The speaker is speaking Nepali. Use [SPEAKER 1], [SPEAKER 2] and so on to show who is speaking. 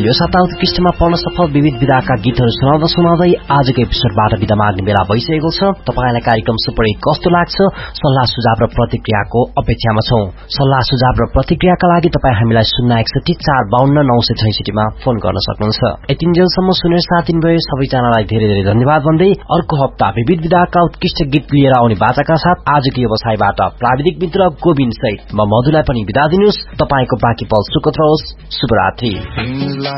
[SPEAKER 1] यो साता उत्कृष्टमा पढ्न सफल विविध विधाका गीतहरू सुनाउँदै आजको एपिसोडबाट बिदा माग्ने बेला भइसकेको छ। तपाईलाई कार्यक्रम सुपर हिट कस्तो लाग्छ? सल्लाह सुझाव र प्रतिक्रियाको अपेक्षामा छौं। सल्लाह सुझाव र प्रतिक्रियाका लागि तपाई हामीलाई 061 452 966 मा फोन गर्न सक्नुहुन्छ। यतिन्जेलसम्म सुनेर साथ दिनुभयो सबैजनालाई धेरै धेरै धन्यवाद भन्दै अर्को हप्ता विविध विधाका उत्कृष्ट गीत लिएर आउने बाचाका साथ आजको व्यवसायबाट प्राविधिक मित्र गोविन्द सहित म मधुलाई पनि बिदा दिनुस्। तपाईको बाँकी पल सुखद रहोस्। शुभरात्रि।